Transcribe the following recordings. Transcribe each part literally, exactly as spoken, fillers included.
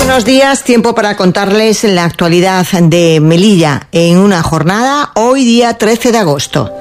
Buenos días, tiempo para contarles la actualidad de Melilla en una jornada, hoy día trece de agosto.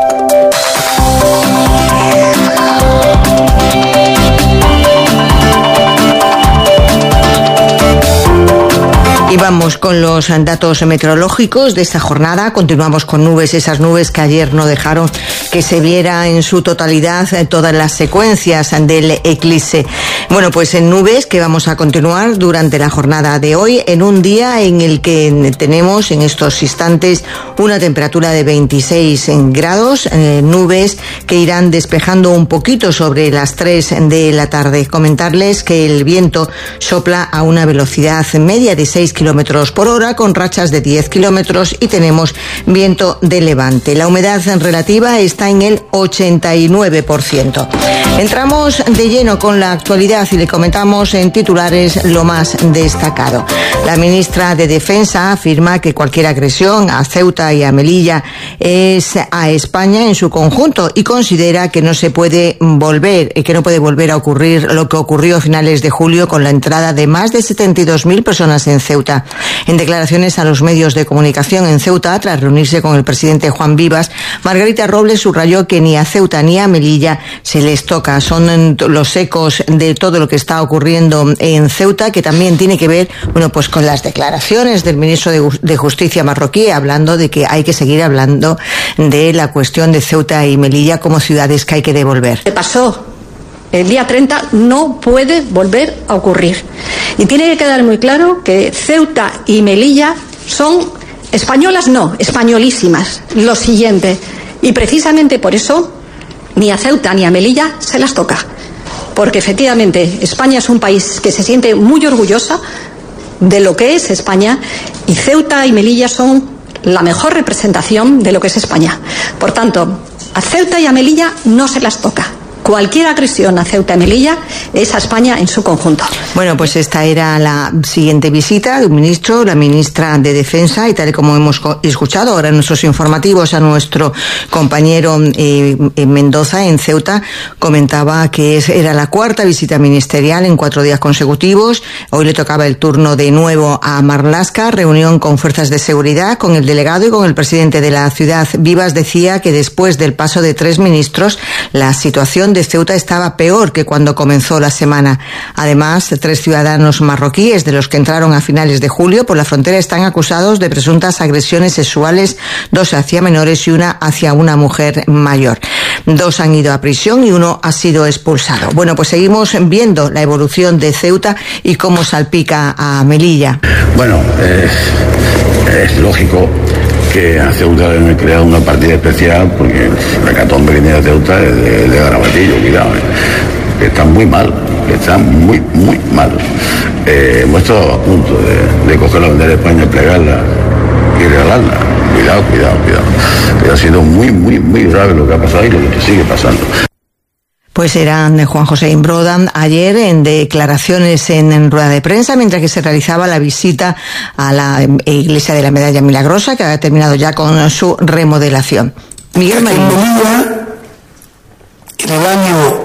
Y vamos con los datos meteorológicos de esta jornada. Continuamos con nubes, esas nubes que ayer no dejaron que se viera en su totalidad todas las secuencias del eclipse. Bueno, pues en nubes que vamos a continuar durante la jornada de hoy, en un día en el que tenemos en estos instantes una temperatura de veintiséis grados, eh, nubes que irán despejando un poquito sobre las tres de la tarde. Comentarles que el viento sopla a una velocidad media de seis kilómetros por hora con rachas de diez kilómetros y tenemos viento de levante. La humedad relativa está en el ochenta y nueve por ciento. Entramos de lleno con la actualidad y le comentamos en titulares lo más destacado. La ministra de Defensa afirma que cualquier agresión a Ceuta y a Melilla es a España en su conjunto y considera que no se puede volver, que no puede volver a ocurrir lo que ocurrió a finales de julio con la entrada de más de setenta y dos mil personas en Ceuta. En declaraciones a los medios de comunicación en Ceuta, tras reunirse con el presidente Juan Vivas, Margarita Robles subrayó que ni a Ceuta ni a Melilla se les toca. Son los ecos de todo lo que está ocurriendo en Ceuta, que también tiene que ver, bueno, pues con las declaraciones del ministro de Justicia marroquí, hablando de que hay que seguir hablando de la cuestión de Ceuta y Melilla como ciudades que hay que devolver. ¿Qué pasó? El día treinta no puede volver a ocurrir. Y tiene que quedar muy claro que Ceuta y Melilla son españolas, no, españolísimas. Lo siguiente. Y precisamente por eso ni a Ceuta ni a Melilla se las toca. Porque efectivamente España es un país que se siente muy orgullosa de lo que es España y Ceuta y Melilla son la mejor representación de lo que es España. Por tanto, a Ceuta y a Melilla no se las toca. Cualquier agresión a Ceuta y Melilla es a España en su conjunto. Bueno, pues esta era la siguiente visita de un ministro, la ministra de Defensa, y tal y como hemos escuchado ahora en nuestros informativos a nuestro compañero eh, en Mendoza, en Ceuta, comentaba que es, era la cuarta visita ministerial en cuatro días consecutivos. Hoy le tocaba el turno de nuevo a Marlaska, reunión con fuerzas de seguridad, con el delegado y con el presidente de la ciudad. Vivas decía que después del paso de tres ministros, la situación de de Ceuta estaba peor que cuando comenzó la semana. Además, tres ciudadanos marroquíes de los que entraron a finales de julio por la frontera están acusados de presuntas agresiones sexuales, dos hacia menores y una hacia una mujer mayor. Dos han ido a prisión y uno ha sido expulsado. Bueno, pues seguimos viendo la evolución de Ceuta y cómo salpica a Melilla. Bueno, eh, es lógico que a Ceuta le han creado una partida especial porque la hecatombe que tiene Ceuta es de, de Garabatillo, cuidado, eh, que está muy mal, que está muy, muy mal. Eh, hemos estado a punto de, de coger la bandera de España, plegarla y regalarla. Cuidado, cuidado, cuidado. Que ha sido muy, muy, muy grave lo que ha pasado y lo que sigue pasando. Pues eran Juan José Imbroda ayer en declaraciones en, en rueda de prensa mientras que se realizaba la visita a la iglesia de la Medalla Milagrosa, que ha terminado ya con su remodelación. Miguel Marín. En Melilla, en el año,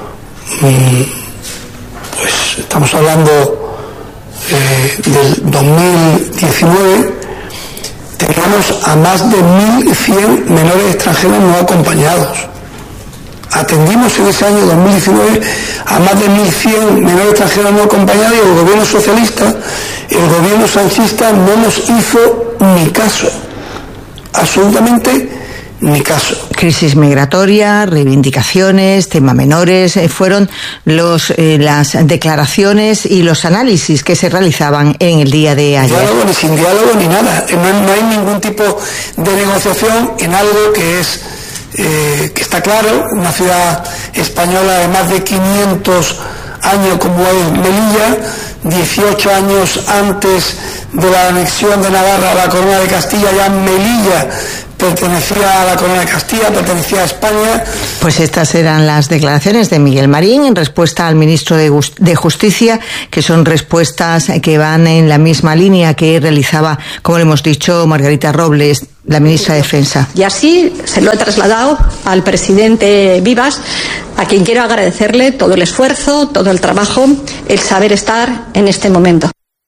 pues estamos hablando eh, del dos mil diecinueve, teníamos a más de mil cien menores extranjeros no acompañados. Atendimos en ese año dos mil diecinueve a más de mil cien menores extranjeros no acompañados y el gobierno socialista, el gobierno sanchista no nos hizo ni caso, absolutamente ni caso. Crisis migratoria, reivindicaciones, tema menores, eh, fueron los eh, las declaraciones y los análisis que se realizaban en el día de ayer. Diálogo, ni sin diálogo ni nada, no, no hay ningún tipo de negociación en algo que es Eh, que está claro, una ciudad española de más de quinientos años como es Melilla, dieciocho años antes de la anexión de Navarra a la Corona de Castilla, ya Melilla pertenecía a la Corona de Castilla, pertenecía a España. Pues estas eran las declaraciones de Miguel Marín en respuesta al ministro de, de Justicia, que son respuestas que van en la misma línea que realizaba, como le hemos dicho, Margarita Robles, la ministra de Defensa. Y así se lo he trasladado al presidente Vivas, a quien quiero agradecerle todo el esfuerzo, todo el trabajo, el saber estar en este momento.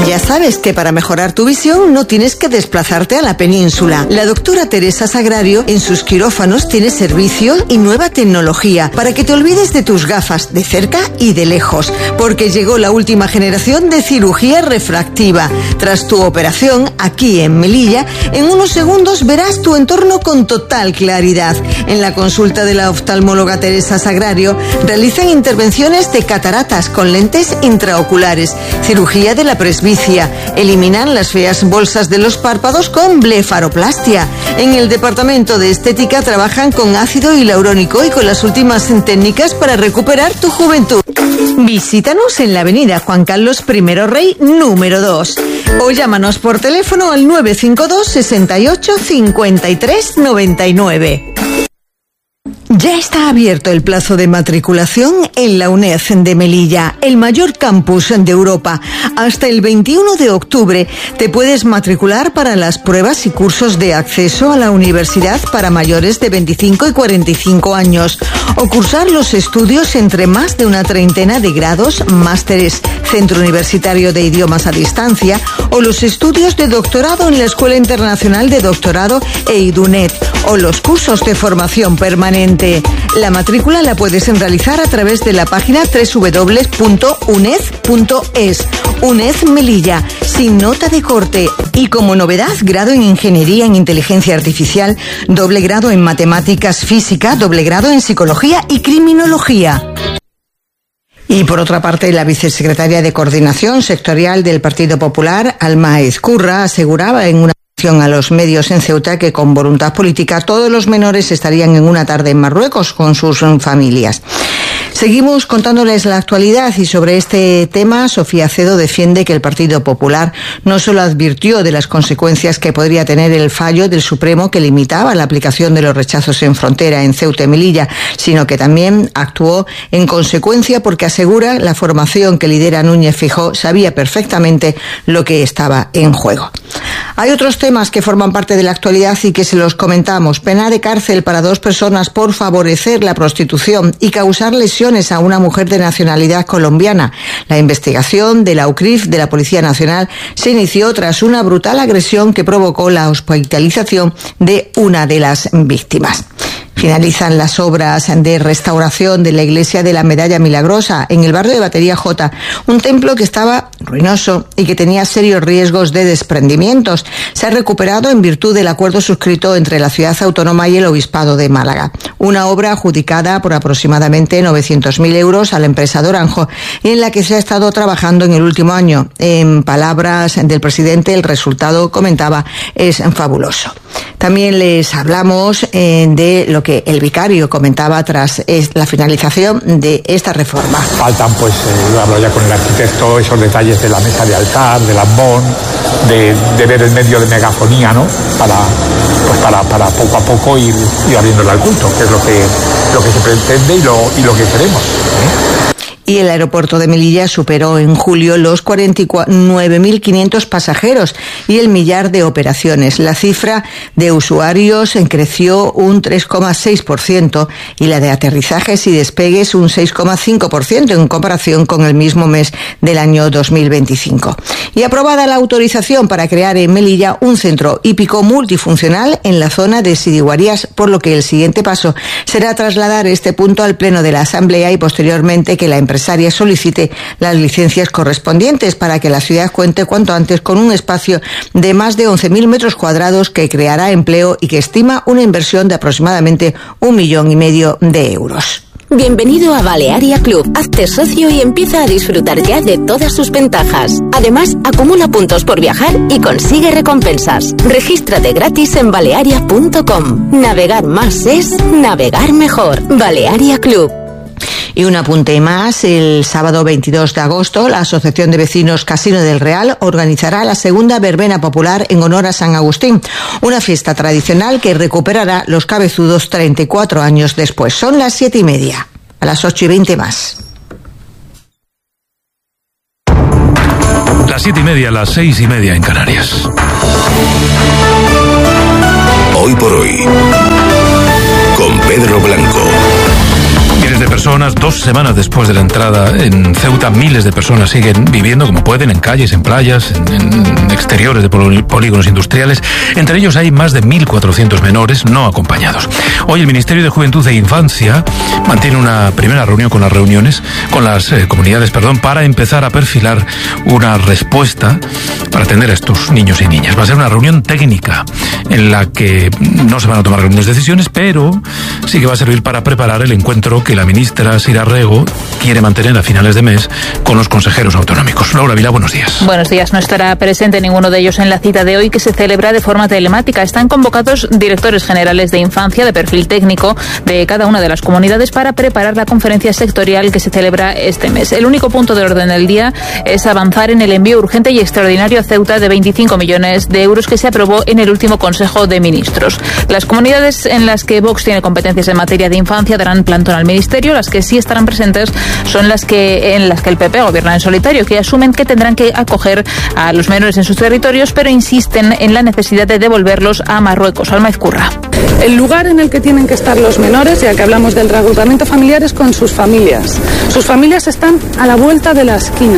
Ya sabes que para mejorar tu visión no tienes que desplazarte a la península. La doctora Teresa Sagrario en sus quirófanos tiene servicio y nueva tecnología para que te olvides de tus gafas de cerca y de lejos, porque llegó la última generación de cirugía refractiva. Tras tu operación, aquí en Melilla, en unos segundos verás tu entorno con total claridad. En la consulta de la oftalmóloga Teresa Sagrario realizan intervenciones de cataratas con lentes intraoculares, cirugía de la presbicia, eliminan las feas bolsas de los párpados con blefaroplastia. En el departamento de estética trabajan con ácido hialurónico y con las últimas técnicas para recuperar tu juventud. Visítanos en la avenida Juan Carlos primero Rey, número dos. O llámanos por teléfono al nueve cinco dos, sesenta y ocho, cincuenta y tres, noventa y nueve. Ya está abierto el plazo de matriculación en la UNED de Melilla, el mayor campus de Europa. Hasta el veintiuno de octubre te puedes matricular para las pruebas y cursos de acceso a la universidad para mayores de veinticinco y cuarenta y cinco años, o cursar los estudios entre más de una treintena de grados, másteres, Centro Universitario de Idiomas a Distancia, o los estudios de doctorado en la Escuela Internacional de Doctorado e IDUNET, o los cursos de formación permanente. La matrícula la puedes realizar a través de la página doble u doble u doble u punto uned punto es. UNED Melilla, sin nota de corte. Y como novedad, grado en Ingeniería en Inteligencia Artificial, doble grado en Matemáticas Física, doble grado en Psicología y Criminología. Y por otra parte, la vicesecretaria de Coordinación Sectorial del Partido Popular, Alma Ezcurra, aseguraba en una a los medios en Ceuta que con voluntad política todos los menores estarían en una tarde en Marruecos con sus familias. Seguimos contándoles la actualidad y sobre este tema Sofía Cedo defiende que el Partido Popular no solo advirtió de las consecuencias que podría tener el fallo del Supremo que limitaba la aplicación de los rechazos en frontera en Ceuta y Melilla, sino que también actuó en consecuencia porque asegura la formación que lidera Núñez Feijóo sabía perfectamente lo que estaba en juego. Hay otros temas que forman parte de la actualidad y que se los comentamos. Pena de cárcel para dos personas por favorecer la prostitución y causar lesiones a una mujer de nacionalidad colombiana. La investigación de la U C R I F de la Policía Nacional se inició tras una brutal agresión que provocó la hospitalización de una de las víctimas. Finalizan las obras de restauración de la iglesia de la Medalla Milagrosa en el barrio de Batería J, un templo que estaba ruinoso y que tenía serios riesgos de desprendimientos. Se ha recuperado en virtud del acuerdo suscrito entre la ciudad autónoma y el Obispado de Málaga. Una obra adjudicada por aproximadamente novecientos mil euros a la empresa Doranjo y en la que se ha estado trabajando en el último año. En palabras del presidente, el resultado, comentaba, es fabuloso. También les hablamos eh, de lo que el vicario comentaba tras la finalización de esta reforma. Faltan, pues, eh, hablo ya con el arquitecto, esos detalles de la mesa de altar, del ambón, de, de ver el medio de megafonía, ¿no? Para, pues para, para poco a poco ir, ir abriéndole al culto, que es lo que, lo que se pretende y lo, y lo que queremos, ¿eh? Y el aeropuerto de Melilla superó en julio los cuarenta y nueve mil quinientos pasajeros y el millar de operaciones. La cifra de usuarios creció un tres coma seis por ciento y la de aterrizajes y despegues un seis coma cinco por ciento en comparación con el mismo mes del año dos mil veinticinco. Y aprobada la autorización para crear en Melilla un centro hípico multifuncional en la zona de Sidiguarías, por lo que el siguiente paso será trasladar este punto al Pleno de la Asamblea y posteriormente que la empresa solicite las licencias correspondientes para que la ciudad cuente cuanto antes con un espacio de más de once mil metros cuadrados que creará empleo y que estima una inversión de aproximadamente un millón y medio de euros. Bienvenido a Balearia Club. Hazte socio y empieza a disfrutar ya de todas sus ventajas. Además, acumula puntos por viajar y consigue recompensas. Regístrate gratis en balearia punto com. Navegar más es navegar mejor. Balearia Club. Y un apunte más, el sábado veintidós de agosto, la Asociación de Vecinos Casino del Real organizará la segunda verbena popular en honor a San Agustín, una fiesta tradicional que recuperará los cabezudos treinta y cuatro años después. Son las siete y media, a las ocho y veinte más. Las siete y media, las seis y media en Canarias. Hoy por hoy, con Pedro Blanco. Y desde personas. Dos semanas después de la entrada en Ceuta, miles de personas siguen viviendo como pueden, en calles, en playas, en, en exteriores de polígonos industriales. Entre ellos hay más de mil cuatrocientos menores no acompañados. Hoy el Ministerio de Juventud e Infancia mantiene una primera reunión con las reuniones, con las eh, comunidades, perdón, para empezar a perfilar una respuesta para atender a estos niños y niñas. Va a ser una reunión técnica en la que no se van a tomar grandes decisiones, pero sí que va a servir para preparar el encuentro que la ministra Sira Rego quiere mantener a finales de mes con los consejeros autonómicos. Laura Vila, buenos días. Buenos días. No estará presente ninguno de ellos en la cita de hoy, que se celebra de forma telemática. Están convocados directores generales de infancia de perfil técnico de cada una de las comunidades para preparar la conferencia sectorial que se celebra este mes. El único punto de orden del día es avanzar en el envío urgente y extraordinario a Ceuta de veinticinco millones de euros que se aprobó en el último Consejo de Ministros. Las comunidades en las que Vox tiene competencias en materia de infancia darán plantón al Ministerio. Las que sí estarán presentes son las que en las que el P P gobierna en solitario, que asumen que tendrán que acoger a los menores en sus territorios, pero insisten en la necesidad de devolverlos a Marruecos. Alma Ezcurra. El lugar en el que tienen que estar los menores, ya que hablamos del reagrupamiento familiar, es con sus familias. Sus familias están a la vuelta de la esquina.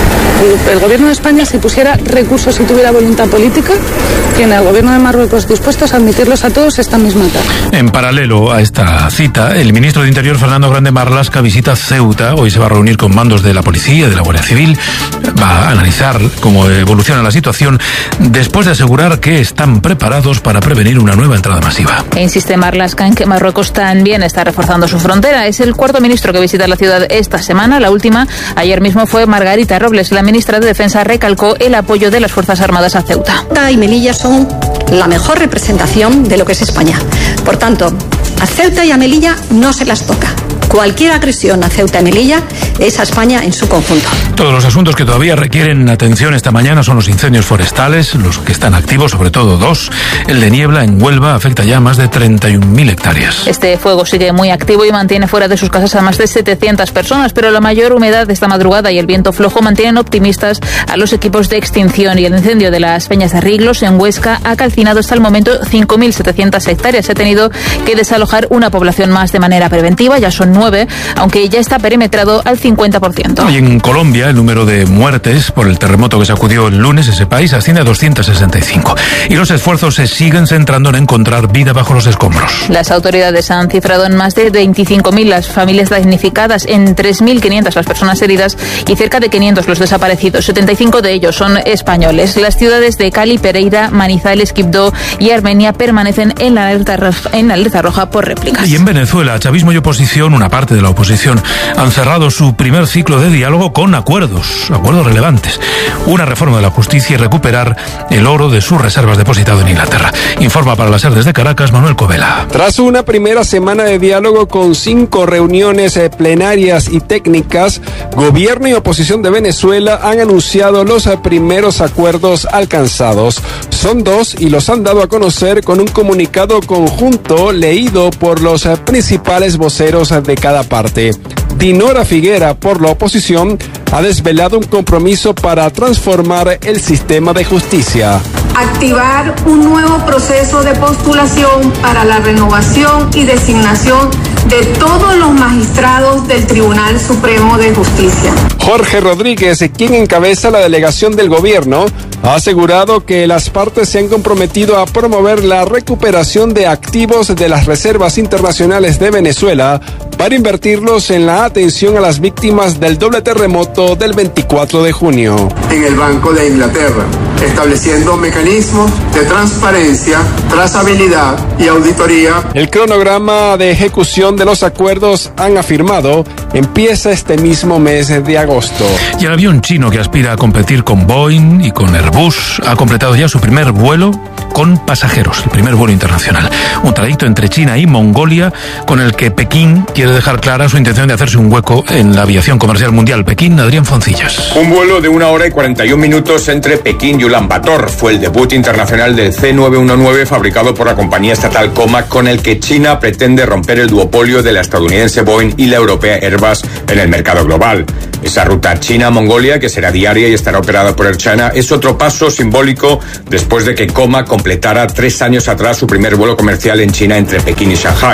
El, el gobierno de España, si pusiera recursos y tuviera voluntad política, tiene al gobierno de Marruecos dispuestos a admitirlos a todos esta misma tarde. En paralelo a esta cita, el ministro de Interior, Fernando Grande Marlaska, visita Ceuta. Hoy se va a reunir con mandos de la policía, de la Guardia Civil. Va a analizar cómo evoluciona la situación después de asegurar que están preparados para prevenir una nueva entrada masiva. E insiste Marlaska en que Marruecos también está reforzando su frontera. Es el cuarto ministro que visita la ciudad esta semana. La última, ayer mismo, fue Margarita Robles. La ministra de Defensa recalcó el apoyo de las Fuerzas Armadas a Ceuta. Ceuta y Melilla son la mejor representación de lo que es España. Por tanto, a Ceuta y a Melilla no se las toca. Cualquier agresión a Ceuta y Melilla es a España en su conjunto. Todos los asuntos que todavía requieren atención esta mañana son los incendios forestales, los que están activos, sobre todo dos. El de Niebla, en Huelva, afecta ya a más de treinta y un mil hectáreas. Este fuego sigue muy activo y mantiene fuera de sus casas a más de setecientas personas, pero la mayor humedad de esta madrugada y el viento flojo mantienen optimistas a los equipos de extinción, y el incendio de las Peñas de Riglos, en Huesca, ha calcinado hasta el momento cinco mil setecientas hectáreas. Se ha tenido que desalojar una población más de manera preventiva, ya son nueve, aunque ya está perimetrado al cincuenta por ciento. Y en Colombia, el número de muertes por el terremoto que sacudió el lunes ese país asciende a doscientos sesenta y cinco. Y los esfuerzos se siguen centrando en encontrar vida bajo los escombros. Las autoridades han cifrado en más de veinticinco mil las familias damnificadas, en tres mil quinientas las personas heridas y cerca de quinientos los desaparecidos. setenta y cinco de ellos son españoles. Las ciudades de Cali, Pereira, Manizales, Quibdó y Armenia permanecen en la alerta, en la alerta roja por réplicas. Y en Venezuela, chavismo y oposición, una parte de la oposición, han cerrado su primer ciclo de diálogo con acuerdos, acuerdos relevantes. Una reforma de la justicia y recuperar el oro de sus reservas depositado en Inglaterra. Informa para la SER desde Caracas, Manuel Covela. Tras una primera semana de diálogo con cinco reuniones plenarias y técnicas, gobierno y oposición de Venezuela han anunciado los primeros acuerdos alcanzados. Son dos y los han dado a conocer con un comunicado conjunto leído por los principales voceros de cada parte. Dinora Figuera, por la oposición, ha desvelado un compromiso para transformar el sistema de justicia. Activar un nuevo proceso de postulación para la renovación y designación de todos los magistrados del Tribunal Supremo de Justicia. Jorge Rodríguez, quien encabeza la delegación del gobierno, ha asegurado que las partes se han comprometido a promover la recuperación de activos de las reservas internacionales de Venezuela para invertirlos en la atención a las víctimas del doble terremoto del veinticuatro de junio. En el Banco de Inglaterra, estableciendo mecanismos de transparencia, trazabilidad y auditoría. El cronograma de ejecución de los acuerdos, han afirmado, empieza este mismo mes de agosto. Y el avión chino que aspira a competir con Boeing y con Airbus ha completado ya su primer vuelo con pasajeros, el primer vuelo internacional. Un trayecto entre China y Mongolia con el que Pekín quiere dejar clara su intención de hacerse un hueco en la aviación comercial mundial. Pekín, Adrián Foncillas. Un vuelo de una hora y cuarenta y un minutos entre Pekín y Ulan Bator fue el debut internacional del C nueve diecinueve fabricado por la compañía estatal Comac, con el que China pretende romper el duopolio de la estadounidense Boeing y la europea Airbus en el mercado global. Esa ruta China-Mongolia, que será diaria y estará operada por Air China, es otro paso simbólico después de que Comac completara tres años atrás su primer vuelo comercial en China entre Pekín y Shanghái.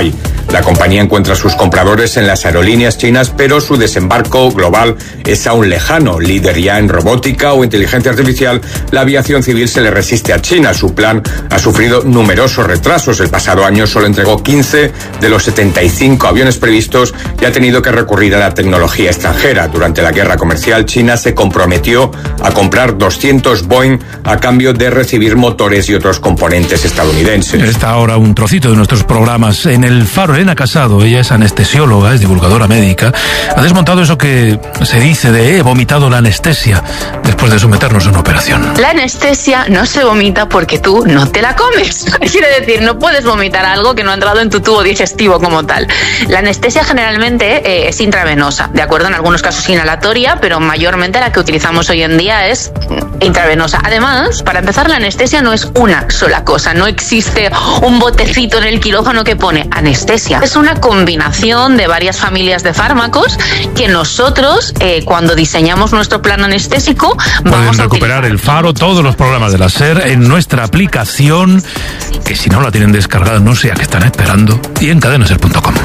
La compañía encuentra a sus compradores en las aerolíneas chinas, pero su desembarco global es aún lejano. Líder ya en robótica o inteligencia artificial, la aviación civil se le resiste a China. Su plan ha sufrido numerosos retrasos. El pasado año solo entregó quince de los setenta y cinco aviones previstos y ha tenido que recurrir a la tecnología extranjera. Durante la guerra comercial, China se comprometió a comprar doscientos Boeing a cambio de recibir motores y otros componentes estadounidenses. Está ahora un trocito de nuestros programas. En El Faro, Elena Casado, ella es anestesióloga, es divulgadora médica, ha desmontado eso que se dice de he vomitado la anestesia después de someternos a una operación. La anestesia no se vomita porque tú no te la comes. Quiere decir, no puedes vomitar algo que no ha entrado en tu tubo digestivo como tal. La anestesia generalmente eh, es intravenosa, de acuerdo, en algunos casos inhalatoria, pero mayormente la que utilizamos hoy en día es intravenosa. Además, para empezar, la anestesia no es una sola cosa, no existe un botecito en el quirófano que pone anestesia. Es una combinación de varias familias de fármacos que nosotros, eh, cuando diseñamos nuestro plan anestésico, Pueden vamos a recuperar utilizar. El Faro, todos los programas de la SER en nuestra aplicación, que si no la tienen descargada no sé a qué están esperando, y en cadena ser punto com.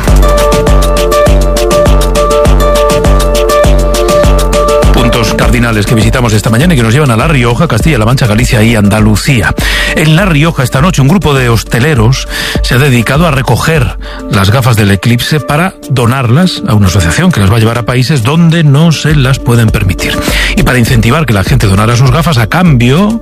Puntos cardinales que visitamos esta mañana y que nos llevan a La Rioja, Castilla-La Mancha, Galicia y Andalucía. En La Rioja esta noche un grupo de hosteleros se ha dedicado a recoger las gafas del eclipse para donarlas a una asociación que las va a llevar a países donde no se las pueden permitir. Y para incentivar que la gente donara sus gafas, a cambio,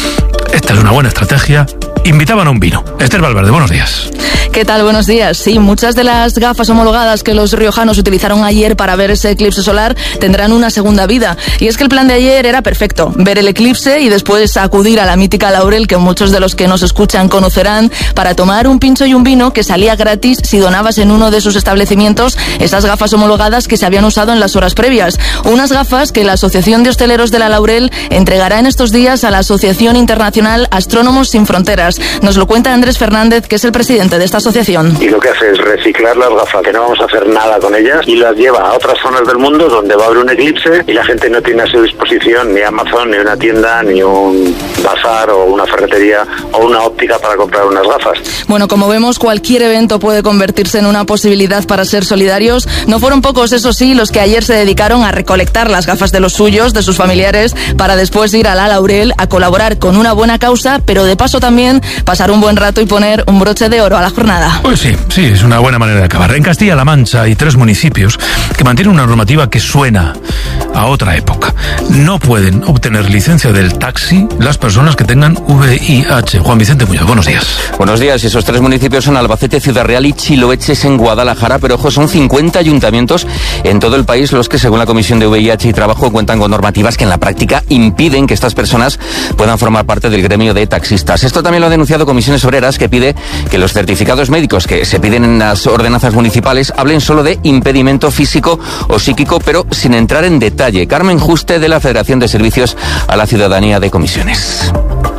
esta es una buena estrategia, invitaban a un vino. Esther Valverde, buenos días. ¿Qué tal? Buenos días. Sí, muchas de las gafas homologadas que los riojanos utilizaron ayer para ver ese eclipse solar tendrán una segunda vida. Y es que el plan de ayer era perfecto: ver el eclipse y después acudir a la mítica Laurel, que muchos de los que nos escuchan conocerán, para tomar un pincho y un vino que salía gratis si donabas en uno de sus establecimientos esas gafas homologadas que se habían usado en las horas previas. Unas gafas que la Asociación de Hosteleros de la Laurel entregará en estos días a la Asociación Internacional Astrónomos Sin Fronteras. Nos lo cuenta Andrés Fernández, que es el presidente de esta asociación. Y lo que hace es reciclar las gafas, que no vamos a hacer nada con ellas, y las lleva a otras zonas del mundo donde va a haber un eclipse y la gente no tiene a su disposición ni Amazon, ni una tienda, ni un bazar o una ferretería o una óptica para comprar unas gafas. Bueno, como vemos, cualquier evento puede convertirse en una posibilidad para ser solidarios. No fueron pocos, eso sí, los que ayer se dedicaron a recolectar las gafas de los suyos, de sus familiares, para después ir a la Laurel a colaborar con una buena causa, pero de paso también pasar un buen rato y poner un broche de oro a la jornada. Pues sí, sí, es una buena manera de acabar. En Castilla-La Mancha hay tres municipios que mantienen una normativa que suena a otra época. No pueden obtener licencia del taxi las personas que tengan V I H. Juan Vicente Muñoz, buenos días. Buenos días. Esos tres municipios son Albacete, Ciudad Real y Chiloeches en Guadalajara, pero ojo, son cincuenta ayuntamientos en todo el país los que, según la Comisión de V I H y Trabajo, cuentan con normativas que en la práctica impiden que estas personas puedan formar parte del gremio de taxistas. Esto también lo ha denunciado Comisiones Obreras, que pide que los certificados médicos que se piden en las ordenanzas municipales hablen solo de impedimento físico o psíquico, pero sin entrar en detalle. Carmen Juste, de la Federación de Servicios a la Ciudadanía de Comisiones.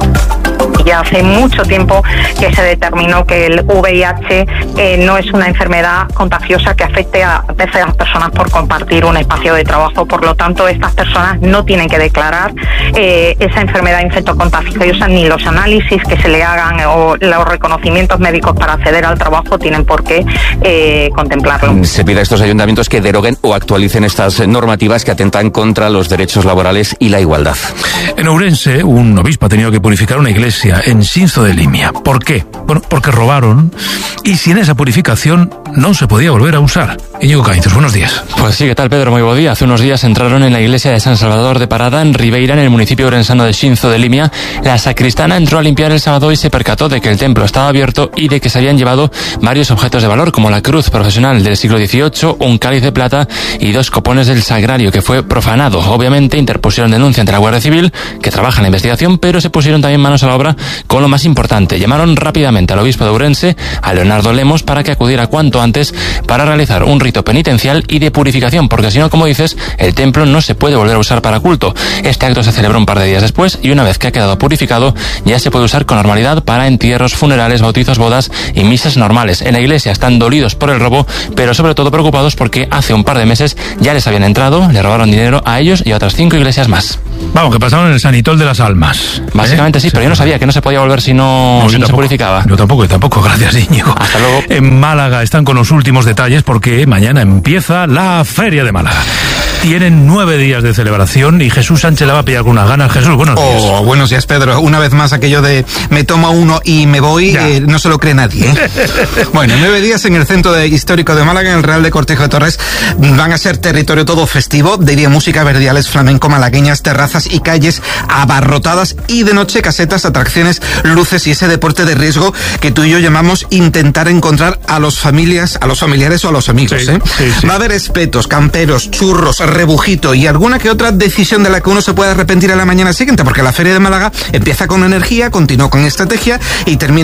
Ya hace mucho tiempo que se determinó que el V I H eh, no es una enfermedad contagiosa que afecte a terceras personas por compartir un espacio de trabajo. Por lo tanto, estas personas no tienen que declarar eh, esa enfermedad infectocontagiosa, ni los análisis que se le hagan o los reconocimientos médicos para acceder al trabajo tienen por qué eh, contemplarlo. Se pide a estos ayuntamientos que deroguen o actualicen estas normativas que atentan contra los derechos laborales y la igualdad. En Ourense, un obispo ha tenido que purificar una iglesia en Xinzo de Limia. ¿Por qué? Bueno, porque robaron y sin esa purificación no se podía volver a usar. Íñigo Cañizos, buenos días. Pues sí, ¿qué tal, Pedro? Muy buen día. Hace unos días entraron en la iglesia de San Salvador de Parada, en Ribeira, en el municipio orensano de Xinzo de Limia. La sacristana entró a limpiar el sábado y se percató de que el templo estaba abierto y de que se habían llevado varios objetos de valor, como la cruz profesional del siglo dieciocho, un cáliz de plata y dos copones del sagrario, que fue profanado. Obviamente interpusieron denuncia ante la Guardia Civil, que trabaja en la investigación, pero se pusieron también manos a la obra con lo más importante. Llamaron rápidamente al obispo de Ourense, a Leonardo Lemos, para que acudiera cuanto antes para realizar un rito penitencial y de purificación, porque si no, como dices, el templo no se puede volver a usar para culto. Este acto se celebró un par de días después y una vez que ha quedado purificado, ya se puede usar con normalidad para entierros, funerales, bautizos, bodas y misas normales. En la iglesia están dolidos por el robo, pero sobre todo preocupados porque hace un par de meses ya les habían entrado, le robaron dinero a ellos y a otras cinco iglesias más. Vamos, que pasaron en el Sanitol de las Almas. Básicamente ¿eh? sí, pero yo no sabía que no se podía volver si no, no, si no se purificaba. Yo tampoco, yo tampoco, gracias Íñigo. Hasta luego. En Málaga están con los últimos detalles porque mañana empieza la Feria de Málaga. Tienen nueve días de celebración y Jesús Sánchez la va a pillar con unas ganas. Jesús, buenos días. Oh, buenos días, Pedro. Una vez más aquello de me tomo uno y me voy, eh, no se lo cree nadie. ¿eh? Bueno, nueve días en el centro de, histórico de Málaga, en el Real de Cortejo de Torres, van a ser territorio todo festivo, de día música, verdiales, flamenco, malagueñas, terrazas y calles abarrotadas, y de noche casetas, atracciones, luces y ese deporte de riesgo que tú y yo llamamos intentar encontrar a los familias, a los familiares o a los amigos. Sí, ¿eh? sí, sí. Va a haber espetos, camperos, churros, rebujito y alguna que otra decisión de la que uno se puede arrepentir a la mañana siguiente, porque la Feria de Málaga empieza con energía, continúa con estrategia y termina